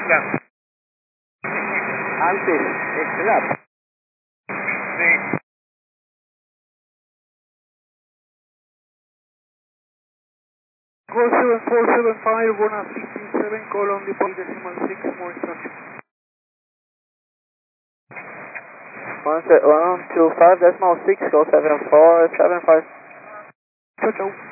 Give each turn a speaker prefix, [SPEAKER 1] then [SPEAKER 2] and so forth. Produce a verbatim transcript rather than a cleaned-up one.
[SPEAKER 1] Altis, estelar.
[SPEAKER 2] Sí.
[SPEAKER 1] Go seven four seven five, one fifteen seven, call on the decimal six, more instruction.
[SPEAKER 3] one two five decimal six, go seven four seven five.
[SPEAKER 1] Ciao, ciao.